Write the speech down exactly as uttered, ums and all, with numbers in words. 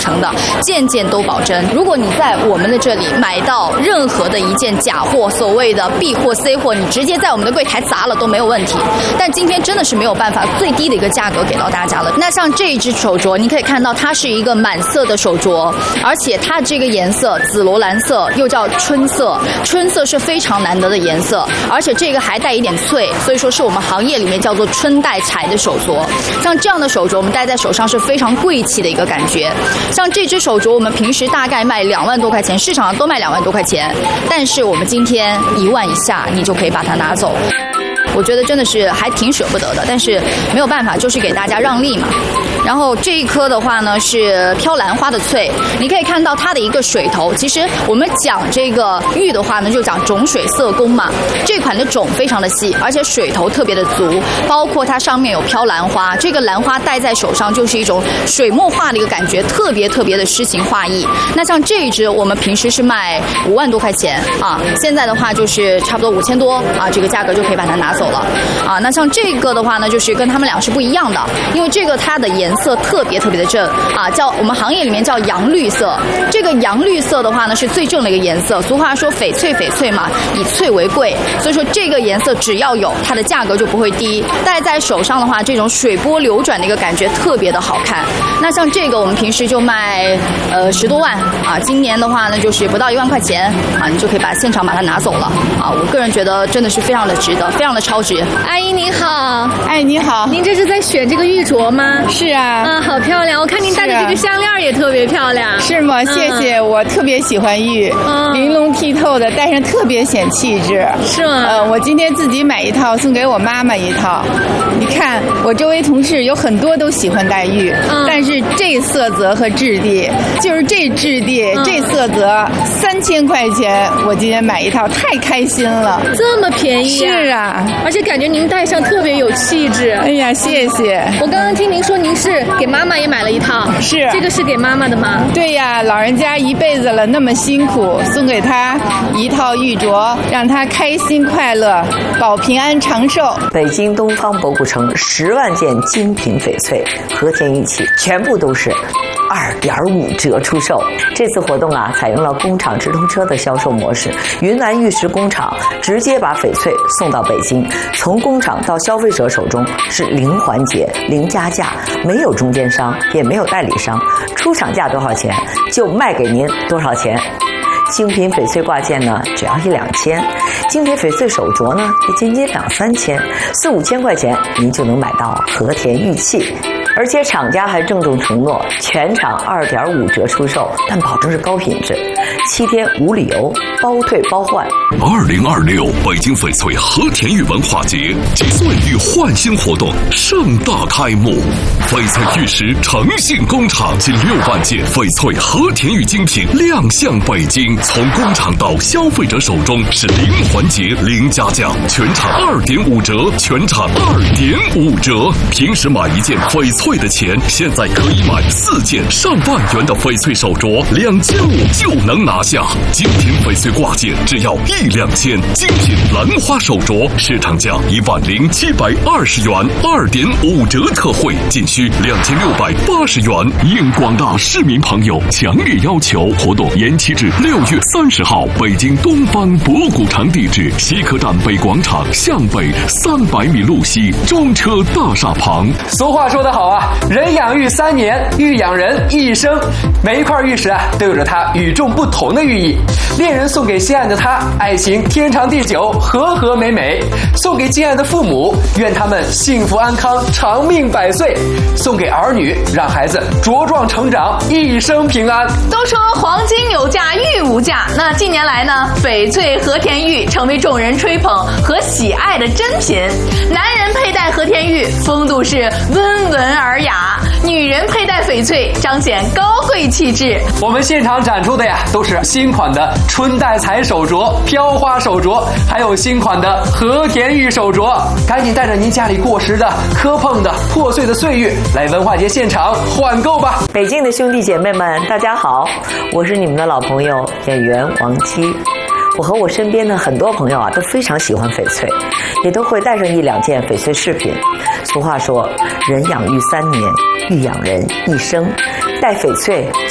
成的，件件都保真。如果你在我们的这里买到任何的一件假货，所谓的 B 货 C 货，你直接在我们的柜台砸了都没有问题。但今天真的是没有办法最低的一个价格给到大家了。那像这一只手镯，你可以看到它是一个满色的手镯，而且它这个颜色紫罗兰色又叫春色，春色是非常难得的颜色，而且这个还带一点翠，所以说是我们行业里面叫做春带彩的手镯。像这样的手镯我们戴在手上是非常贵气的一个感觉。像这只手镯我们平时大概卖两万多块钱，市场上都卖两万多块钱，但是我们今天一万以下你就可以把它拿走。我觉得真的是还挺舍不得的，但是没有办法，就是给大家让利嘛。然后这一颗的话呢是飘兰花的翠，你可以看到它的一个水头。其实我们讲这个玉的话呢，就讲种水色工嘛。这款的种非常的细，而且水头特别的足，包括它上面有飘兰花，这个兰花戴在手上就是一种水墨画的一个感觉，特别特别的诗情画意。那像这一只我们平时是卖五万多块钱啊，现在的话就是差不多五千多啊，这个价格就可以把它拿走了啊。那像这个的话呢，就是跟他们俩是不一样的，因为这个它的颜色特别特别的正啊，叫我们行业里面叫洋绿色。这个洋绿色的话呢是最正的一个颜色，俗话说翡翠翡翠嘛，以翠为贵，所以说这个颜色只要有它的价格就不会低。戴在手上的话，这种水波流转的一个感觉特别的好看。那像这个我们平时就卖呃十多万啊，今年的话呢就是不到一万块钱啊，你就可以把现场把它拿走了啊。我个人觉得真的是非常的值得，非常的超值。 阿姨您好。 哎，你好， 您这是在选这个玉镯吗？ 是啊。 啊，好漂亮！我看您戴的这个项链也特别漂亮。 是吗？谢谢，嗯、我特别喜欢玉，嗯、玲珑剔透的，戴上特别显气质。 是吗？ 呃，我今天自己买一套，送给我妈妈一套。你看，我周围同事有很多都喜欢戴玉，嗯、但是这色泽和质地，就是这质地、嗯、这色泽，三千块钱，我今天买一套，太开心了。 这么便宜、啊？ 是啊， 而且感觉您戴上特别有气质。 哎呀，谢谢。 我刚刚听您说您是给妈妈也买了一套， 是这个是给妈妈的吗？ 对呀，老人家一辈子了那么辛苦，送给她一套玉镯，让她开心快乐，保平安长寿。 北京东方博古城十万件精品翡翠和田玉器，全部都是二点五折出售。这次活动啊，采用了工厂直通车的销售模式，云南玉石工厂直接把翡翠送到北京，从工厂到消费者手中是零环节、零加价，没有中间商，也没有代理商，出厂价多少钱就卖给您多少钱。精品翡翠挂件呢，只要一两千；精品翡翠手镯呢，也仅仅两三千，四五千块钱您就能买到和田玉器。而且厂家还郑重承诺，全场二点五折出售，但保证是高品质，七天无理由，包退包换。 二零二六北京翡翠和田玉文化节及岁玉焕新活动盛大开幕，翡翠玉石诚信工厂近六万件翡翠和田玉精品亮相北京，从工厂到消费者手中是零环节、零加价，全场二点五折，全场二点五折。平时买一件翡翠翠的钱，现在可以买四件上万元的翡翠手镯，两千五就能拿下。精品翡翠挂件只要一两千，精品兰花手镯市场价一万零七百二十元，二点五折特惠，仅需两千六百八十元。应广大市民朋友强烈要求，活动延期至六月三十号。北京东方博古城地址：西客站北广场向北三百米路西中车大厦旁。 俗话说得好啊，人养玉三年，玉养人一生。每一块玉石啊，都有着它与众不同的寓意。恋人送给心爱的他，爱情天长地久，和和美美；送给敬爱的父母，愿他们幸福安康，长命百岁；送给儿女，让孩子茁壮成长，一生平安。 都说黄金有价，玉无价。那近年来呢，翡翠和田玉成为众人吹捧和喜爱的珍品。男人佩戴和田玉，风度是温文尔雅；女人佩戴翡翠，彰显高贵气质。 我们现场展出的呀，都是新款的春带彩手镯、飘花手镯，还有新款的和田玉手镯。赶紧带着您家里过时的、磕碰的、破碎的岁玉来文化节现场换购吧！ 北京的兄弟姐妹们，大家好，我是你们的老朋友演员王姬。我和我身边的很多朋友啊，都非常喜欢翡翠，也都会带上一两件翡翠饰品。俗话说，人养玉三年，玉养人一生。戴翡翠